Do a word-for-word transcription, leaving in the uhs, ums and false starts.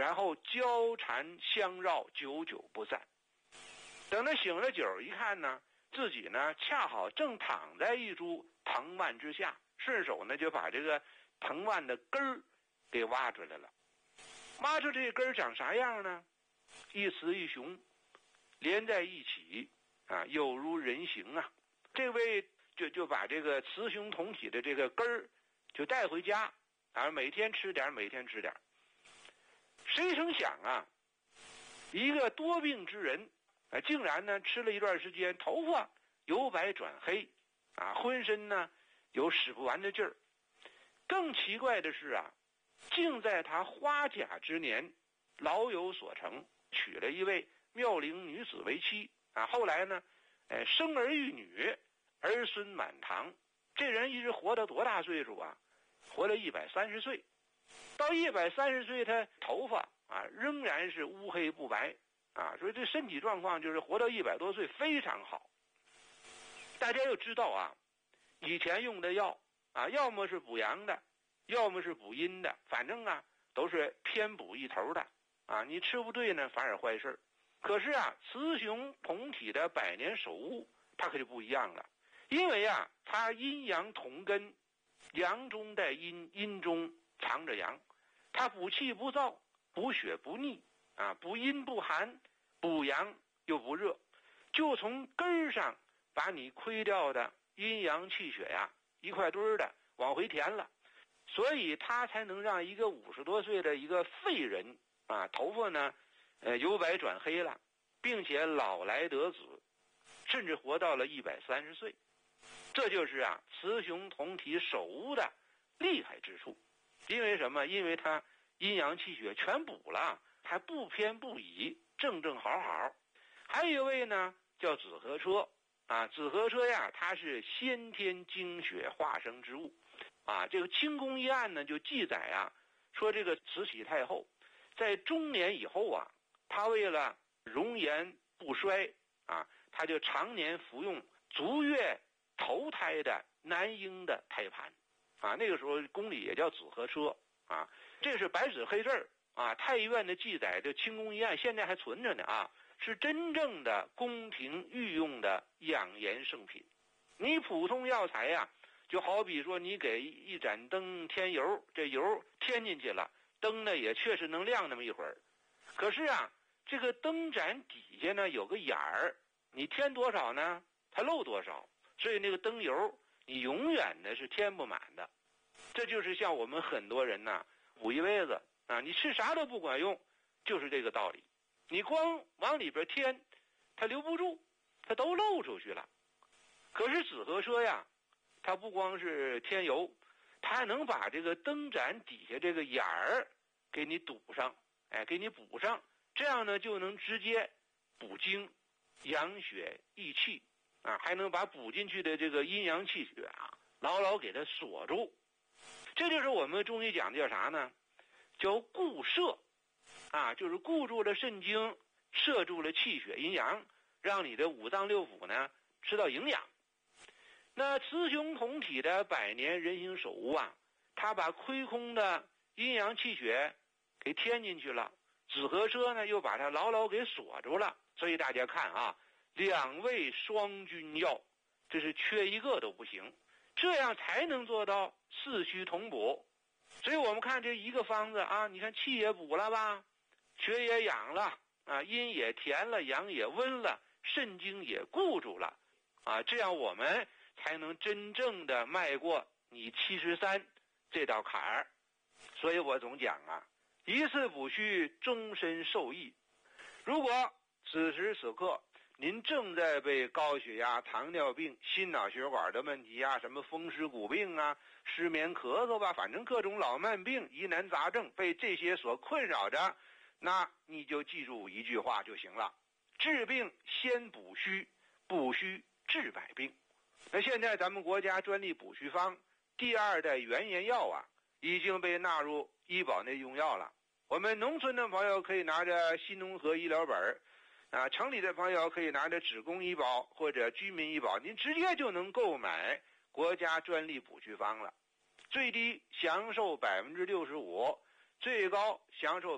然后交缠相绕，久久不散。等他醒了酒一看呢，自己呢恰好正躺在一株藤蔓之下，顺手呢就把这个藤蔓的根儿给挖出来了。挖出这根儿长啥样呢？一雌一雄连在一起啊，有如人形啊。这位就就把这个雌雄同体的这个根儿就带回家啊，每天吃点，每天吃点。谁成想啊，一个多病之人啊，竟然呢吃了一段时间，头发由白转黑啊，浑身呢有使不完的劲儿。更奇怪的是啊，竟在他花甲之年老有所成，娶了一位妙龄女子为妻啊。后来呢，哎，生儿育女，儿孙满堂。这人一直活到多大岁数啊？活了一百三十岁。到一百三十岁，他头发啊仍然是乌黑不白啊，所以这身体状况就是活到一百多岁非常好。大家要知道啊，以前用的药啊，要么是补阳的，要么是补阴的，反正啊都是偏补一头的啊。你吃不对呢，反而坏事。可是啊，雌雄同体的百年首乌，它可就不一样了，因为啊，它阴阳同根，阳中带阴，阴中藏着阳，它补气不燥，补血不腻啊，补阴不寒，补阳又不热，就从根儿上把你亏掉的阴阳气血呀、啊、一块堆儿的往回填了，所以它才能让一个五十多岁的一个废人啊，头发呢呃由白转黑了，并且老来得子，甚至活到了一百三十岁。这就是啊雌雄同体首乌的厉害之处。因为什么？因为它阴阳气血全补了，还不偏不倚，正正好好。还有一位呢叫紫河车啊，紫河车呀，它是先天精血化生之物啊。这个清宫一案呢就记载啊，说这个慈禧太后在中年以后啊，她为了容颜不衰啊，她就常年服用足月头胎的男婴的胎盘啊。那个时候宫里也叫紫河车啊，这是白纸黑字啊，太医院的记载，这清宫一案现在还存着呢啊，是真正的宫廷御用的养颜圣品。你普通药材呀、啊，就好比说你给一盏灯添油，这油添进去了，灯呢也确实能亮那么一会儿。可是啊，这个灯盏底下呢有个眼儿，你添多少呢，它漏多少，所以那个灯油你永远的是添不满的。这就是像我们很多人呐，补一辈子啊，你吃啥都不管用，就是这个道理。你光往里边添，它留不住，它都漏出去了。可是紫河车呀，它不光是添油，它还能把这个灯盏底下这个眼儿给你堵上，哎，给你补上，这样呢就能直接补精、养血、益气啊，还能把补进去的这个阴阳气血啊，牢牢给它锁住。这就是我们中医讲的叫啥呢？叫固摄啊，就是固住了肾经，摄住了气血阴阳，让你的五脏六腑呢吃到营养。那雌雄同体的百年人形首乌啊，它把亏空的阴阳气血给添进去了，紫河车呢又把它牢牢给锁住了。所以大家看啊，两味双君药，这是缺一个都不行，这样才能做到四虚同补。所以我们看这一个方子啊，你看气也补了吧，血也养了啊，阴也填了，阳也温了，肾经也固住了啊，这样我们才能真正的迈过你七十三这道坎儿。所以我总讲啊，一次补虚终身受益。如果此时此刻您正在被高血压、糖尿病、心脑血管的问题啊，什么风湿骨病啊，失眠咳嗽吧，反正各种老慢病、疑难杂症被这些所困扰着，那你就记住一句话就行了：治病先补虚，补虚治百病。那现在咱们国家专利补虚方第二代原研药啊，已经被纳入医保内用药了。我们农村的朋友可以拿着新农合医疗本啊，城里的朋友可以拿着职工医保或者居民医保，您直接就能购买国家专利补虚方了。最低享受百分之六十五，最高享受